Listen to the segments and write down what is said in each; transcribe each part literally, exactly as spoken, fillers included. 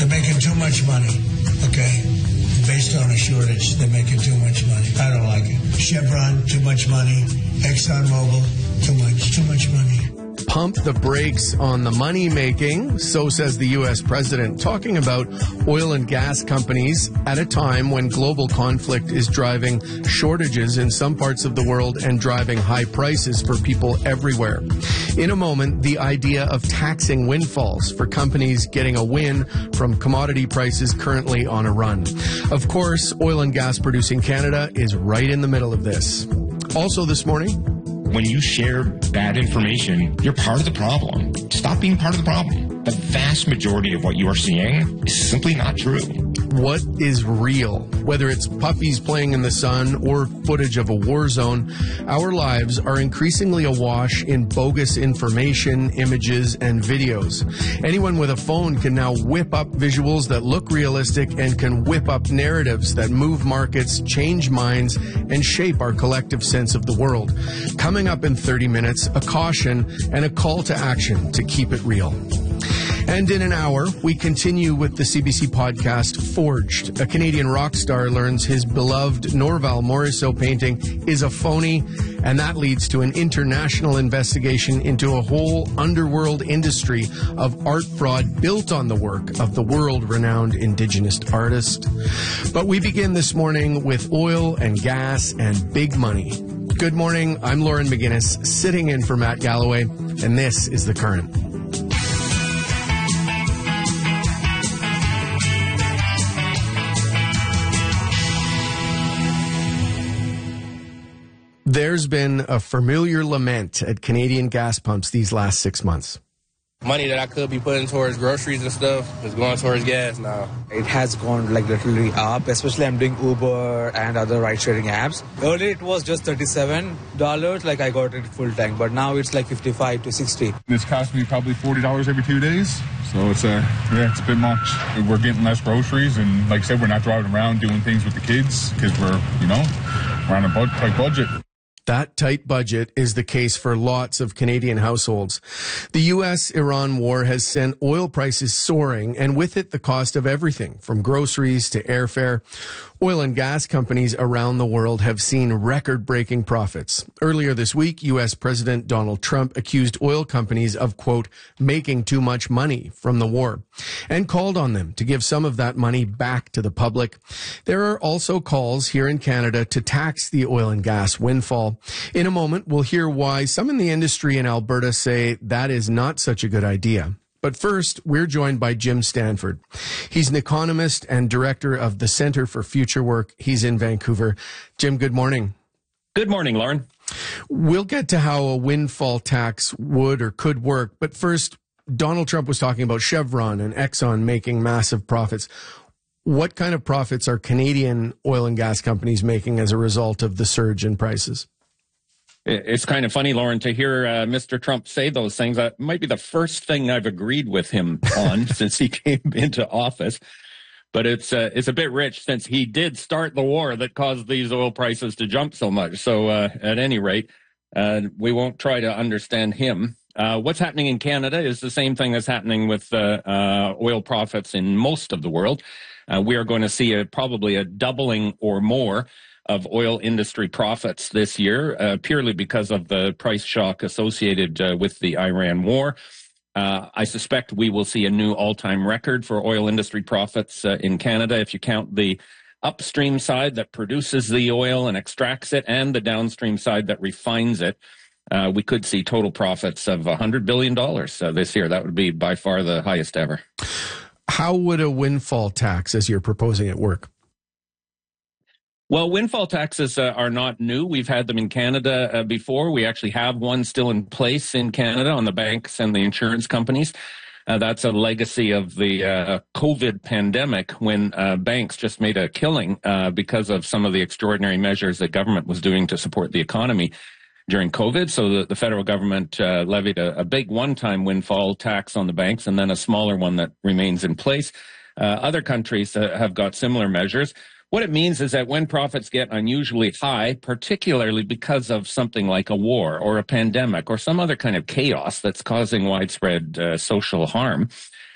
They're making too much money, okay? Based on a shortage, they're making too much money. I don't like it. Chevron, too much money. ExxonMobil, too much, too much money. Pump the brakes on the money making, so says the U S president, talking about oil and gas companies at a time when global conflict is driving shortages in some parts of the world and driving high prices for people everywhere. In a moment, the idea of taxing windfalls for companies getting a win from commodity prices currently on a run. Of course, oil and gas producing Canada is right in the middle of this. Also this morning, when you share bad information, you're part of the problem. Stop being part of the problem. The vast majority of what you are seeing is simply not true. What is real? Whether it's puppies playing in the sun or footage of a war zone, our lives are increasingly awash in bogus information, images, and videos. Anyone with a phone can now whip up visuals that look realistic and can whip up narratives that move markets, change minds, and shape our collective sense of the world. Coming up in thirty minutes, a caution and a call to action to keep it real. And in an hour, we continue with the C B C podcast Forged. A Canadian rock star learns his beloved Norval Morisseau painting is a phony, and that leads to an international investigation into a whole underworld industry of art fraud built on the work of the world-renowned Indigenous artist. But we begin this morning with oil and gas and big money. Good morning, I'm Lauren McGinnis, sitting in for Matt Galloway, and this is The Current. There's been a familiar lament at Canadian gas pumps these last six months. Money that I could be putting towards groceries and stuff is going towards gas now. It has gone like literally up, especially I'm doing Uber and other ride-sharing apps. Earlier it was just thirty-seven dollars, like I got it full tank, but now it's like fifty-five to sixty. This costs me probably forty dollars every two days, so it's a, yeah, it's a bit much. We're getting less groceries, and like I said, we're not driving around doing things with the kids because we're, you know, we're on a bud- tight budget. That tight budget is the case for lots of Canadian households. The U S Iran war has sent oil prices soaring, and with it, the cost of everything from groceries to airfare. Oil and gas companies around the world have seen record-breaking profits. Earlier this week, U S President Donald Trump accused oil companies of, quote, making too much money from the war, and called on them to give some of that money back to the public. There are also calls here in Canada to tax the oil and gas windfall. In a moment, we'll hear why some in the industry in Alberta say that is not such a good idea. But first, we're joined by Jim Stanford. He's an economist and director of the Centre for Future Work. He's in Vancouver. Jim, good morning. Good morning, Lauren. We'll get to how a windfall tax would or could work. But first, Donald Trump was talking about Chevron and Exxon making massive profits. What kind of profits are Canadian oil and gas companies making as a result of the surge in prices? It's kind of funny, Lauren, to hear uh, Mister Trump say those things. That might be the first thing I've agreed with him on since he came into office. But it's uh, it's a bit rich since he did start the war that caused these oil prices to jump so much. So uh, at any rate, uh, we won't try to understand him. Uh, what's happening in Canada is the same thing that's happening with uh, uh, oil profits in most of the world. Uh, we are going to see a, probably a doubling or more of oil industry profits this year, uh, purely because of the price shock associated uh, with the Iran war. Uh, I suspect we will see a new all-time record for oil industry profits uh, in Canada if you count the upstream side that produces the oil and extracts it and the downstream side that refines it. Uh, we could see total profits of one hundred billion dollars uh, this year. That would be by far the highest ever. How would a windfall tax, as you're proposing it, work? Well, windfall taxes uh, are not new. We've had them in Canada uh, before. We actually have one still in place in Canada on the banks and the insurance companies. Uh, that's a legacy of the uh, COVID pandemic when uh, banks just made a killing uh, because of some of the extraordinary measures the government was doing to support the economy during COVID. So the, the federal government uh, levied a, a big one-time windfall tax on the banks and then a smaller one that remains in place. Uh, other countries uh, have got similar measures. What it means is that when profits get unusually high, particularly because of something like a war or a pandemic or some other kind of chaos that's causing widespread uh, social harm,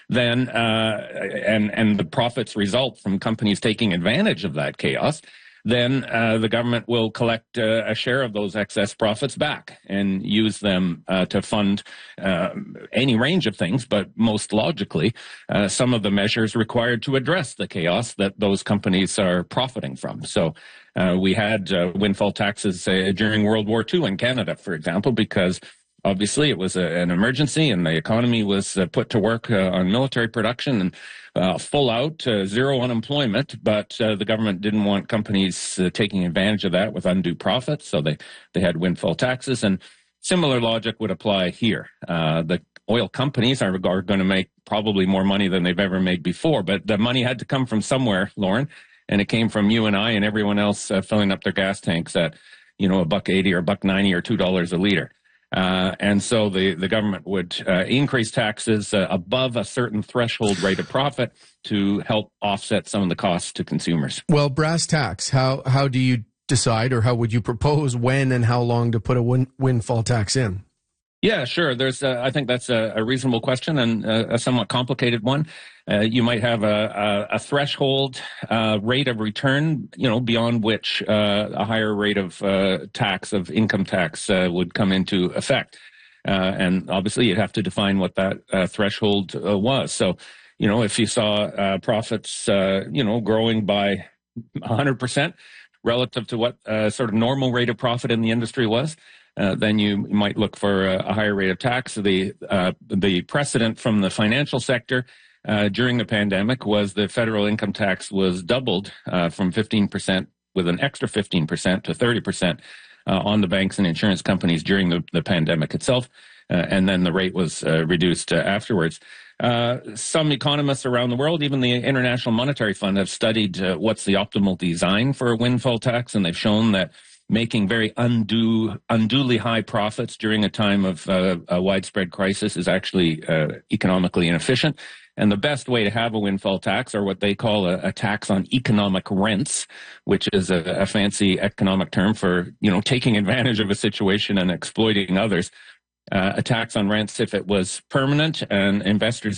then uh, and and the profits result from companies taking advantage of that chaos, then uh, the government will collect uh, a share of those excess profits back and use them uh, to fund uh, any range of things, but most logically, uh, some of the measures required to address the chaos that those companies are profiting from. So uh, we had uh, windfall taxes uh, during World War Two in Canada, for example, because obviously it was a, an emergency and the economy was uh, put to work uh, on military production and uh, full out, uh, zero unemployment, but uh, the government didn't want companies uh, taking advantage of that with undue profits, so they, they had windfall taxes, and similar logic would apply here. Uh, the oil companies are, are going to make probably more money than they've ever made before, but the money had to come from somewhere, Lauren, and it came from you and I and everyone else uh, filling up their gas tanks at, you know, a buck eighty or a buck ninety or two dollars a liter. Uh, and so the, the government would uh, increase taxes uh, above a certain threshold rate of profit to help offset some of the costs to consumers. Well, brass tacks, how how do you decide, or how would you propose when and how long to put a win- windfall tax in? Yeah, sure. There's, uh, I think that's a, a reasonable question and a, a somewhat complicated one. Uh, you might have a, a, a threshold uh, rate of return, you know, beyond which uh, a higher rate of uh, tax, of income tax, uh, would come into effect. Uh, and obviously, you'd have to define what that uh, threshold uh, was. So, you know, if you saw uh, profits, uh, you know, growing by one hundred percent relative to what uh, sort of normal rate of profit in the industry was, Uh, then you might look for a, a higher rate of tax. The uh, the precedent from the financial sector uh, during the pandemic was the federal income tax was doubled uh, from fifteen percent with an extra fifteen percent to thirty percent uh, on the banks and insurance companies during the, the pandemic itself. Uh, and then the rate was uh, reduced uh, afterwards. Uh, some economists around the world, even the International Monetary Fund, have studied uh, what's the optimal design for a windfall tax, and they've shown that making very undue, unduly high profits during a time of uh, a widespread crisis is actually uh, economically inefficient. And the best way to have a windfall tax, or what they call a, a tax on economic rents, which is a, a fancy economic term for, you know, taking advantage of a situation and exploiting others. Uh, a tax on rents, if it was permanent and investors